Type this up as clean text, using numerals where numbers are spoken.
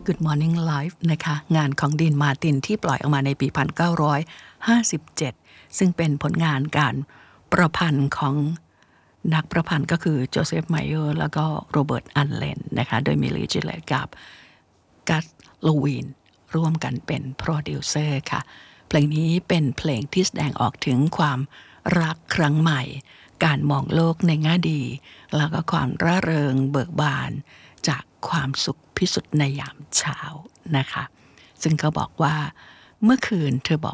Good Morning Live นะคะงานของดีนมาร์ตินที่ปล่อยออกมาในปี 1957 ซึ่งเป็นผลงานการประพันธ์ของนักประพันธ์ก็คือโจเซฟไมเออร์แล้วก็โรเบิร์ตอันเลนนะคะโดยมีลีจิเลตกับกัสโลวีนร่วมกันเป็นโปรดิวเซอร์ค่ะเพลงนี้เป็นเพลงที่แสดงออกถึงความรักครั้งใหม่การมองโลกในแง่ดีแล้วก็ความร่าเริงเบิกบานจากความสุขพิสุทธิ์ในยามเช้านะคะซึ่งเขาบอกว่าเมื่อคืนเธอบอก